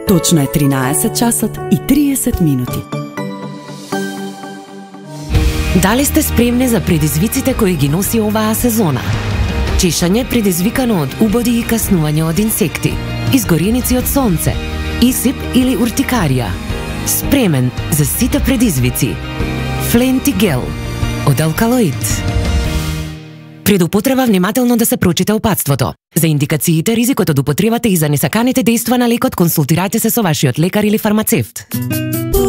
Точно е 13 часот и 30 минути. Дали сте спремни за предизвиците кои ги носи оваа сезона? Чешање предизвикано од убоди и каснување од инсекти, изгореници од сонце, исип или уртикарија. Спремен за сите предизвици. Флентигел од алкалоид. Пред употреба внимателно да се прочита упатството. За индикациите, ризикот од употребата и за несаканите дејства на лекот консултирајте се со вашиот лекар или фармацевт.